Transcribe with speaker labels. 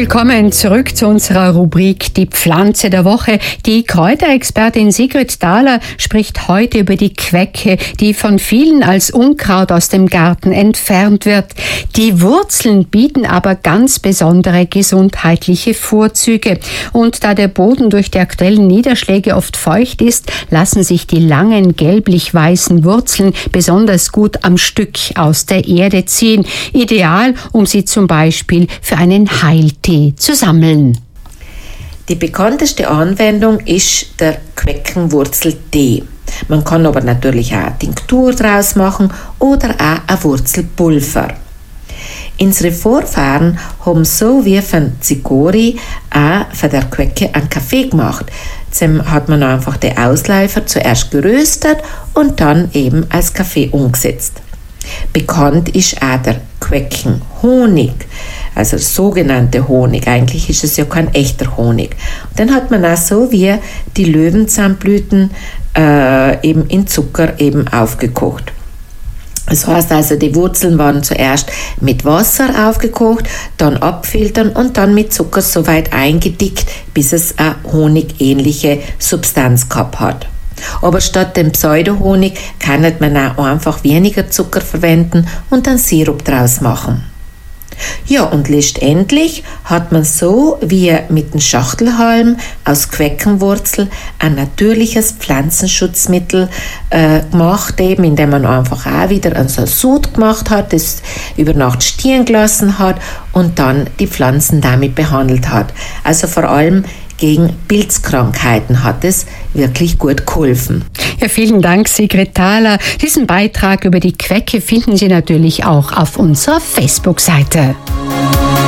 Speaker 1: Willkommen zurück zu unserer Rubrik Die Pflanze der Woche. Die Kräuterexpertin Sigrid Thaler spricht heute über die Quecke, die von vielen als Unkraut aus dem Garten entfernt wird. Die Wurzeln bieten aber ganz besondere gesundheitliche Vorzüge. Und da der Boden durch die aktuellen Niederschläge oft feucht ist, lassen sich die langen gelblich-weißen Wurzeln besonders gut am Stück aus der Erde ziehen. Ideal, um sie zum Beispiel für einen Heiltee zu sammeln.
Speaker 2: Die bekannteste Anwendung ist der Queckenwurzeltee. Man kann aber natürlich auch eine Tinktur draus machen oder auch ein Wurzelpulver. Unsere Vorfahren haben so wie von Zigori auch von der Quecke einen Kaffee gemacht. Dann hat man einfach die Ausläufer zuerst geröstet und dann eben als Kaffee umgesetzt. Bekannt ist auch der Queckenhonig, also sogenannte Honig. Eigentlich ist es ja kein echter Honig. Und dann hat man auch so wie die Löwenzahnblüten eben in Zucker eben aufgekocht. Das heißt also, die Wurzeln waren zuerst mit Wasser aufgekocht, dann abfiltern und dann mit Zucker so weit eingedickt, bis es eine honigähnliche Substanz gehabt hat. Aber statt dem Pseudohonig kann man auch einfach weniger Zucker verwenden und dann Sirup draus machen. Ja, und letztendlich hat man so wie mit dem Schachtelhalm aus Queckenwurzel ein natürliches Pflanzenschutzmittel gemacht, eben indem man einfach auch wieder ein Sud gemacht hat, das über Nacht stehen gelassen hat und dann die Pflanzen damit behandelt hat. Also vor allem gegen Pilzkrankheiten hat es wirklich gut geholfen.
Speaker 1: Ja, vielen Dank, Sigrid Thaler. Diesen Beitrag über die Quecke finden Sie natürlich auch auf unserer Facebook-Seite.